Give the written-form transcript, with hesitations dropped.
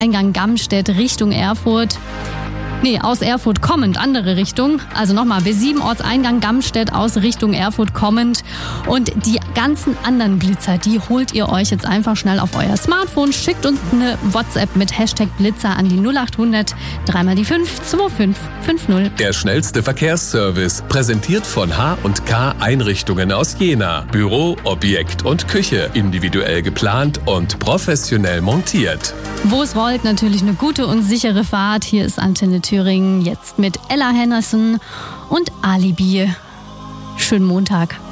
Eingang Gammstedt Richtung Erfurt. Aus Erfurt kommend, andere Richtung. Also nochmal, B7 Ortseingang Gammstedt aus Richtung Erfurt kommend. Und die ganzen anderen Blitzer, die holt ihr euch jetzt einfach schnell auf euer Smartphone. Schickt uns eine WhatsApp mit Hashtag Blitzer an die 0800 3 die 5 2550. Der schnellste Verkehrsservice, präsentiert von H&K Einrichtungen aus Jena. Büro, Objekt und Küche, individuell geplant und professionell montiert. Wo es rollt, natürlich eine gute und sichere Fahrt. Hier ist Antenne Thüringen, jetzt mit Ella Henderson und Alibi. Schönen Montag.